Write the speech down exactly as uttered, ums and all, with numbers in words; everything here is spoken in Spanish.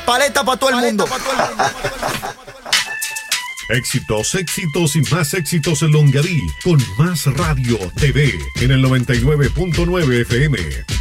paleta para todo el mundo. Éxitos, éxitos y más éxitos en Longaví, con Más Radio T V en el noventa y nueve punto nueve F M.